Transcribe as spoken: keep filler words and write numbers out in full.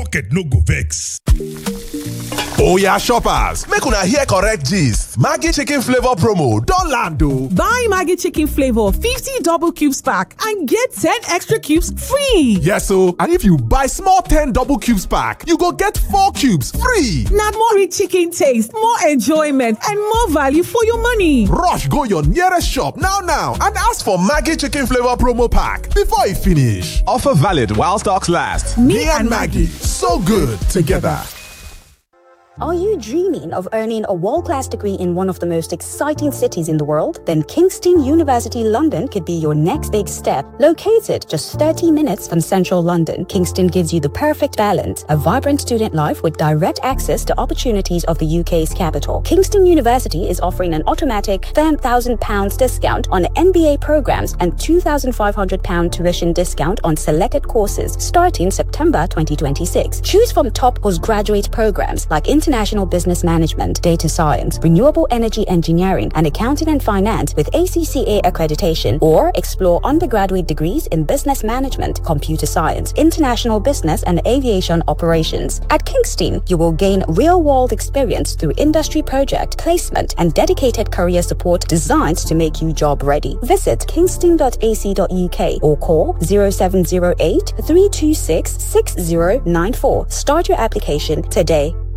pocket no go vex. Oya shoppers, make una hear correct gist. Maggi chicken flavor promo don land o. Buy Maggi chicken flavor fifty double cubes pack and get ten extra cubes free. Yes o, and if you buy small ten double cubes pack, you go get four cubes free. Na more rich chicken taste, more enjoyment and more value for your money. Rush go your nearest shop now now and ask for Maggi chicken flavor promo pack before e finish. Offer valid while stocks last. Me and Maggi, so good together. Are you dreaming of earning a world-class degree in one of the most exciting cities in the world? Then Kingston University London could be your next big step. Located just thirty minutes from central London, Kingston gives you the perfect balance, a vibrant student life with direct access to opportunities of the U K's capital. Kingston University is offering an automatic ten thousand pounds discount on M B A programs and two thousand five hundred pounds tuition discount on selected courses starting September twenty twenty-six. Choose from top postgraduate programs like International International Business Management, Data Science, Renewable Energy Engineering, and Accounting and Finance with A C C A accreditation, or explore undergraduate degrees in Business Management, Computer Science, International Business and Aviation Operations. At Kingston, you will gain real-world experience through industry project, placement, and dedicated career support designed to make you job-ready. Visit kingston dot a c dot u k or call zero seven zero eight, three two six, six zero nine four. Start your application today.